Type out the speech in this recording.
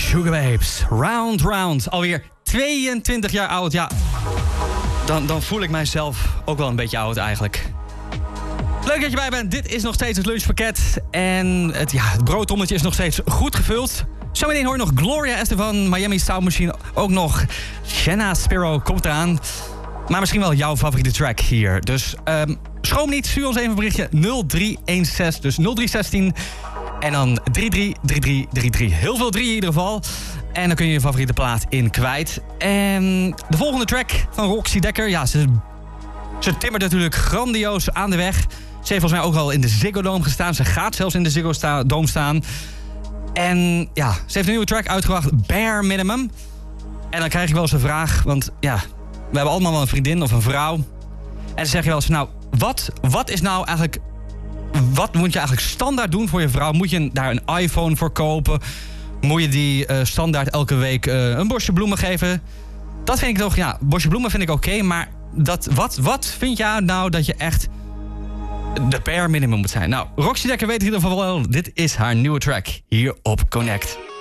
Sugababes, Round Round. Alweer 22 jaar oud. Ja, dan voel ik mijzelf ook wel een beetje oud eigenlijk. Leuk dat je bij bent. Dit is nog steeds het lunchpakket. En het broodtrommeltje is nog steeds goed gevuld. Zometeen hoor je nog Gloria Estefan, Miami Sound Machine. Ook nog Shanna Sparrow komt eraan. Maar misschien wel jouw favoriete track hier. Dus schroom niet, stuur ons even een berichtje 0316, dus 0316... En dan 333333. Heel veel 3 in ieder geval. En dan kun je je favoriete plaat in kwijt. En de volgende track van Roxy Dekker. Ja, ze timmert natuurlijk grandioos aan de weg. Ze heeft volgens mij ook al in de Ziggo Dome gestaan. Ze gaat zelfs in de Ziggo Dome staan. En ja, ze heeft een nieuwe track uitgebracht. Bare Minimum. En dan krijg ik wel eens een vraag. Want ja, we hebben allemaal wel een vriendin of een vrouw. En dan zeg je wel eens, nou, wat is nou eigenlijk... Wat moet je eigenlijk standaard doen voor je vrouw? Moet je daar een iPhone voor kopen? Moet je die standaard elke week een bosje bloemen geven? Dat vind ik toch, ja, bosje bloemen vind ik oké, maar wat vind jij nou dat je echt de bare minimum moet zijn? Nou, Roxy Dekker weet in ieder geval wel, dit is haar nieuwe track hier op Connect.